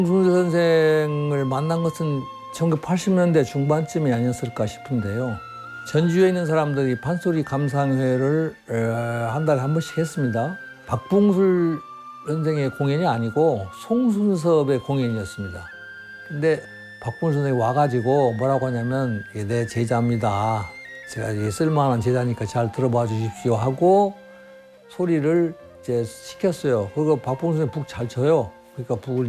박봉순 선생을 만난 것은 1980년대 중반쯤이 아니었을까 싶은데요. 전주에 있는 사람들이 판소리 감상회를 한 달에 한 번씩 했습니다. 박봉순 선생의 공연이 아니고 송순섭의 공연이었습니다. 근데 박봉순 선생이 와가지고 뭐라고 하냐면 내 제자입니다. 제가 쓸만한 제자니까 잘 들어봐 주십시오 하고 소리를 이제 시켰어요. 그리고 박봉순 선생이 북 잘 쳐요. 그러니까 북을